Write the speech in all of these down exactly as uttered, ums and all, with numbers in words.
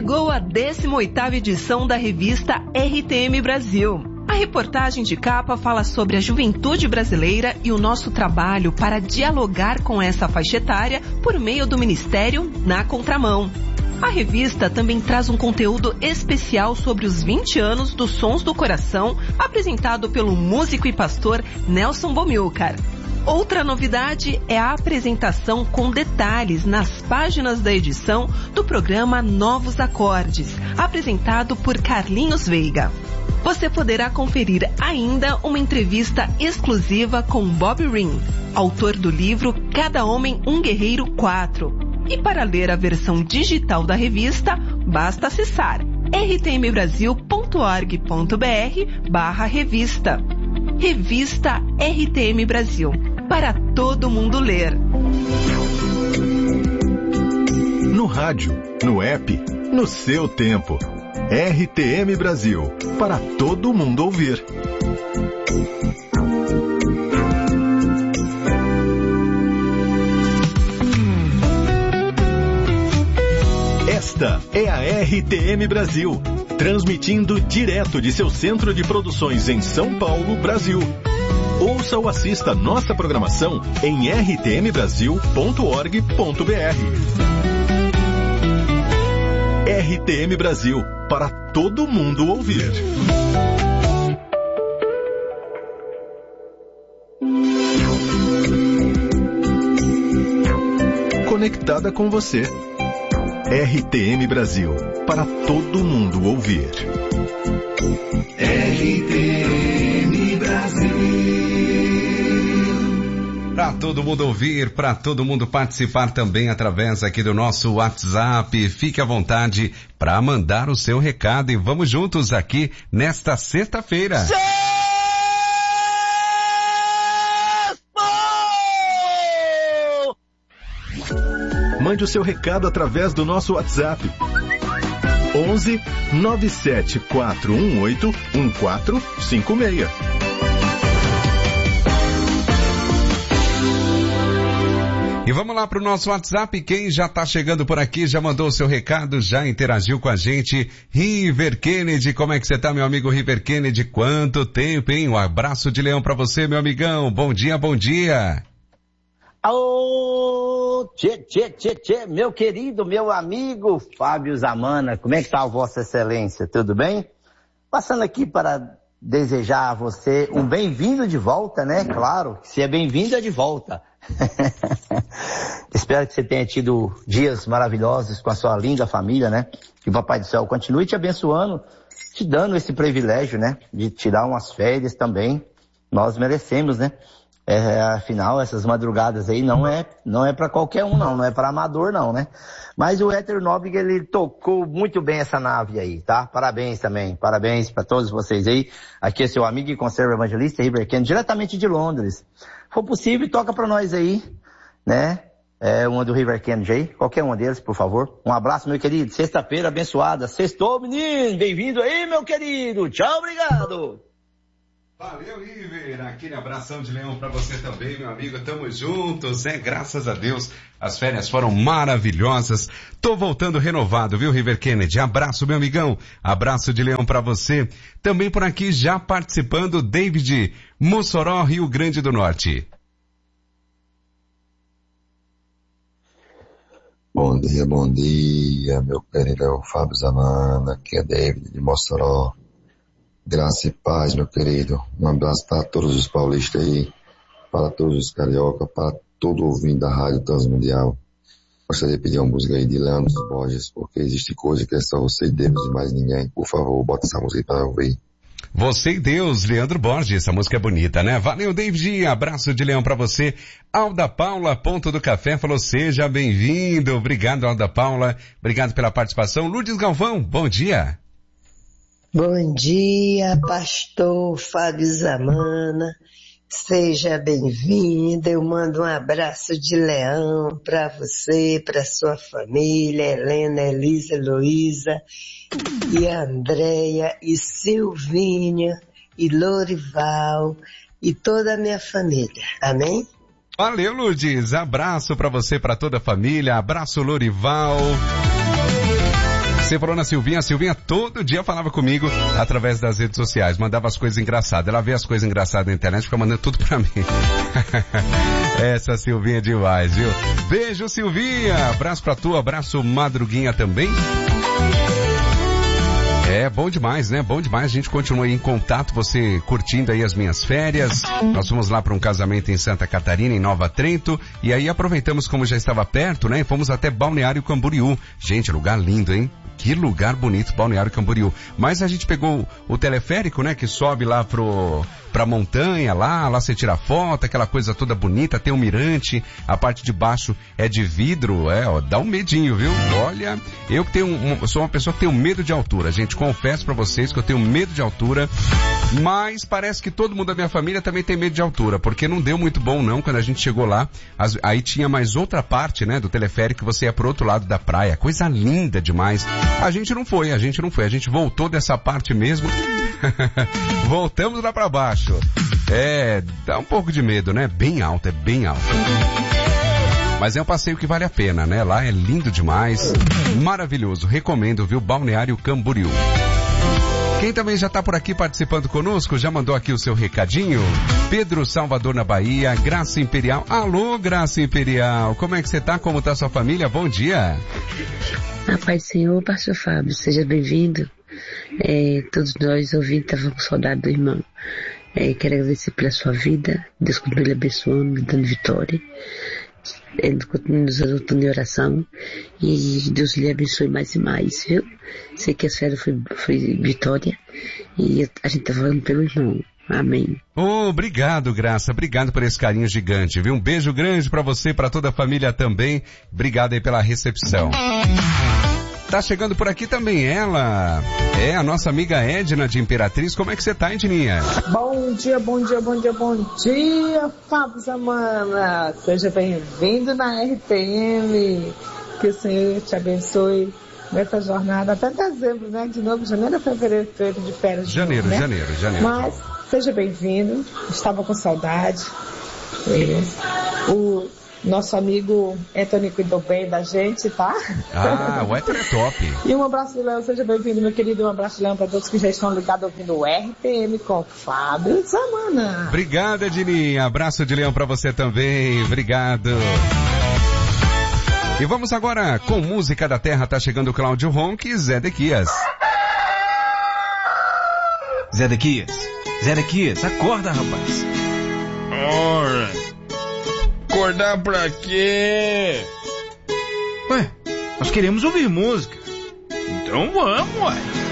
Chegou a décima oitava edição da revista R T M Brasil. A reportagem de capa fala sobre a juventude brasileira e o nosso trabalho para dialogar com essa faixa etária por meio do Ministério Na Contramão. A revista também traz um conteúdo especial sobre os vinte anos dos Sons do Coração, apresentado pelo músico e pastor Nelson Bomilcar. Outra novidade é a apresentação com detalhes nas páginas da edição do programa Novos Acordes, apresentado por Carlinhos Veiga. Você poderá conferir ainda uma entrevista exclusiva com Bob Ring, autor do livro Cada Homem um Guerreiro quatro. E para ler a versão digital da revista, basta acessar r t m brasil ponto org ponto b r barra revista. Revista R T M Brasil, para todo mundo ler. No rádio, no app, no seu tempo. R T M Brasil, para todo mundo ouvir. Esta é a R T M Brasil, transmitindo direto de seu centro de produções em São Paulo, Brasil. Ouça ou assista nossa programação em r t m brasil ponto org ponto b r. R T M Brasil, para todo mundo ouvir. Conectada com você. R T M Brasil, para todo mundo ouvir. R T M Brasil. Para todo mundo ouvir, para todo mundo participar também através aqui do nosso WhatsApp. Fique à vontade para mandar o seu recado e vamos juntos aqui nesta sexta-feira. Mande o seu recado através do nosso WhatsApp. onze nove sete quatro um oito um quatro cinco seis. E vamos lá para o nosso WhatsApp. Quem já está chegando por aqui, já mandou o seu recado, já interagiu com a gente. River Kennedy, como é que você está, meu amigo River Kennedy? Quanto tempo, hein? Um abraço de leão para você, meu amigão. Bom dia, bom dia. Alô, tchê, tchê, tchê, tchê, meu querido, meu amigo Fábio Zamana, como é que está a Vossa Excelência? Tudo bem? Passando aqui para desejar a você um bem-vindo de volta, né? Claro, se é bem-vindo é de volta. Espero que você tenha tido dias maravilhosos com a sua linda família, né? Que o Papai do Céu continue te abençoando, te dando esse privilégio, né? De tirar umas férias também. Nós merecemos, né? É, afinal, essas madrugadas aí não é, não é para qualquer um, não, não é para amador, não, né? Mas o Hétero Nóbrega, ele tocou muito bem essa nave aí, tá? Parabéns também, parabéns para todos vocês aí. Aqui é seu amigo e conserva evangelista, River Kennedy, diretamente de Londres. Se for possível, toca para nós aí, né? É, uma do River Kennedy aí, qualquer uma deles, por favor. Um abraço, meu querido, sexta-feira abençoada. Sextou, menino, bem-vindo aí, meu querido. Tchau, obrigado. Valeu, River, aquele abração de leão pra você também, meu amigo, tamo juntos, né, graças a Deus, as férias foram maravilhosas, tô voltando renovado, viu, River Kennedy, abraço, meu amigão, abraço de leão pra você, também por aqui já participando, David, Mossoró, Rio Grande do Norte. Bom dia, bom dia, meu querido Fábio Zamana, aqui é David de Mossoró. Graça e paz, meu querido. Um abraço para todos os paulistas aí, para todos os carioca, para todo ouvinte da Rádio Transmundial. Gostaria de pedir uma música aí de Leandro Borges, porque existe coisa que é só você e Deus e mais ninguém. Por favor, bota essa música aí para ouvir. Você e Deus, Leandro Borges, essa música é bonita, né? Valeu, David, abraço de leão pra você. Alda Paula, Ponto do Café, falou, seja bem-vindo. Obrigado, Alda Paula, obrigado pela participação. Lourdes Galvão, bom dia. Bom dia, pastor Fábio Zamana, seja bem-vindo, eu mando um abraço de leão para você, para sua família, Helena, Elisa, Heloísa, e Andréia, e Silvinha, e Lorival, e toda a minha família, amém? Valeu, Lourdes, abraço para você, para toda a família, abraço Lorival. Você falou na Silvinha, a Silvinha todo dia falava comigo através das redes sociais, mandava as coisas engraçadas. Ela vê as coisas engraçadas na internet e fica mandando tudo pra mim. Essa Silvinha é demais, viu? Beijo, Silvinha! Abraço pra tu, abraço Madruguinha também. É, bom demais, né? Bom demais. A gente continua aí em contato, você curtindo aí as minhas férias. Nós fomos lá para um casamento em Santa Catarina, em Nova Trento. E aí aproveitamos, como já estava perto, né? E fomos até Balneário Camboriú. Gente, lugar lindo, hein? Que lugar bonito, Balneário Camboriú. Mas a gente pegou o teleférico, né? Que sobe lá pro, pra montanha, lá, lá você tira foto, aquela coisa toda bonita, tem um mirante, a parte de baixo é de vidro, é, ó, dá um medinho, viu? Olha, eu que tenho um, sou uma pessoa que tenho medo de altura, gente, confesso pra vocês que eu tenho medo de altura, mas parece que todo mundo da minha família também tem medo de altura, porque não deu muito bom não, quando a gente chegou lá, as, aí tinha mais outra parte, né, do teleférico, você ia pro outro lado da praia, coisa linda demais. A gente não foi, a gente não foi, a gente voltou dessa parte mesmo, voltamos lá pra baixo. É, dá um pouco de medo, né? Bem alto, é bem alto. Mas é um passeio que vale a pena, né? Lá é lindo demais, maravilhoso, recomendo, viu? Balneário Camboriú. Quem também já está por aqui participando conosco, já mandou aqui o seu recadinho. Pedro Salvador na Bahia, Graça Imperial. Alô, Graça Imperial, como é que você tá? Como tá sua família? Bom dia. A paz do Senhor, pastor Fábio, seja bem-vindo. É, todos nós ouvintes estavam com saudade do irmão. É, quero agradecer pela sua vida, Deus continue lhe abençoando, dando vitória. Ele continua nos adotando em oração e Deus lhe abençoe mais e mais, viu? Sei que a esfera foi, foi vitória e a gente tá falando pelo irmão. Amém. Oh, obrigado, Graça. Obrigado por esse carinho gigante, viu? Um beijo grande pra você, pra toda a família também. Obrigado aí pela recepção. Tá chegando por aqui também ela, é a nossa amiga Edna de Imperatriz. Como é que você tá, Edninha? Bom dia, bom dia, bom dia, bom dia, Fábio Zamana. Seja bem-vindo na R T M. Que o Senhor te abençoe nessa jornada até dezembro, né? De novo, janeiro, fevereiro, fevereiro de férias. Janeiro, novo, né? janeiro, janeiro. Mas seja bem-vindo. Estava com saudade. É. O nosso amigo Anthony cuidou bem da gente, tá? Ah, o Anthony é top. E um abraço de Leão, seja bem-vindo, meu querido. Um abraço de Leão para todos que já estão ligados ouvindo o R T M com Fábio Zamana. Obrigado, Edninha. Abraço de Leão para você também. Obrigado. E vamos agora com música da terra. Tá chegando o Cláudio Ronque e Zé Dequias. Zé Dequias, Zé Dequias, acorda, rapaz. Ora. Acordar pra quê? Ué, nós queremos ouvir música. Então vamos, ué.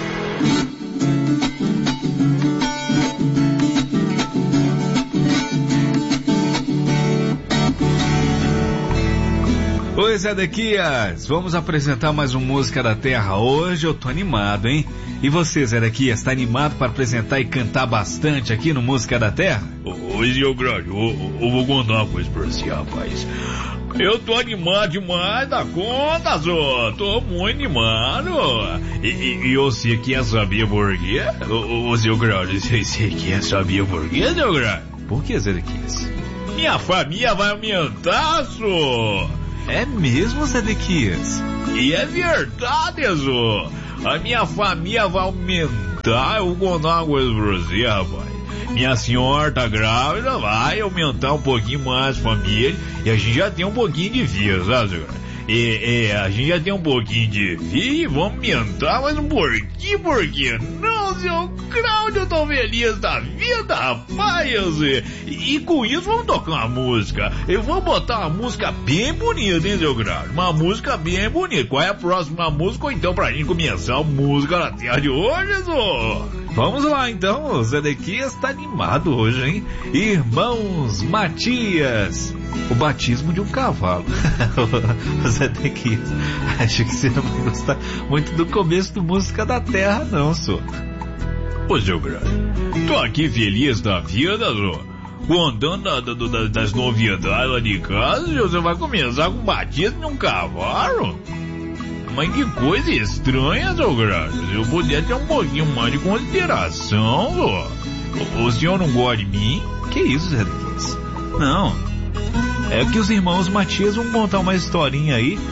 Oi, Zé Dequias, vamos apresentar mais uma música da terra. Hoje eu tô animado, hein? E você, Zé Dequias, tá animado para apresentar e cantar bastante aqui no Música da Terra? Hoje eu, eu, eu vou contar uma coisa pra você, rapaz. Eu tô animado demais da conta, Zô. Tô muito animado. E, e, e você quer saber por quê? Ô, ô, seu Grande, você quer saber por quê, seu Grande? Por que, Zé Dequias? Minha família vai aumentar, Zô. É mesmo, Zé Dequias? E é verdade, Zô. A minha família vai aumentar. Eu vou contar uma coisa pra você, rapaz. Minha senhora tá grávida, vai aumentar um pouquinho mais a família. E a gente já tem um pouquinho de filhos, sabe, senhora? E, e a gente já tem um pouquinho de filho e vamos aumentar mais um pouquinho, por quê? Não, seu Cláudio, eu tô feliz da vida, rapaz. E, e com isso vamos tocar uma música. Eu vou botar uma música bem bonita, hein, seu Cláudio? Uma música bem bonita. Qual é a próxima música, ou então, pra gente começar a música na terra de hoje, Zô? Vamos lá, então. O Zé Dequias tá animado hoje, hein? Irmãos Matias. O batismo de um cavalo. O Zé Dequias, acho que você não vai gostar muito do começo do Música da Terra, não, só. Ô, seu Grande, tô aqui feliz da vida, Zô. Contando da, da, das novidades lá de casa, você vai começar com o batismo de um cavalo? Mas que coisa estranha, seu Grande. Eu podia ter um pouquinho mais de consideração, Zô. O, o senhor não gosta de mim? Que isso, Zé Dequias? Não. É que os irmãos Matias vão contar uma historinha aí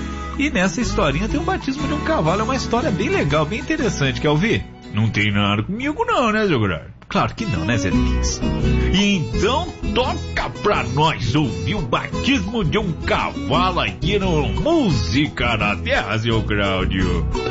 E nessa historinha tem o batismo de um cavalo. É uma história bem legal, bem interessante. Quer ouvir? Não tem nada comigo não, né, seu Grande? Claro que não, né, Zé Denis? E então toca pra nós ouvir o batismo de um cavalo aqui no Música na Terra, seu Cláudio.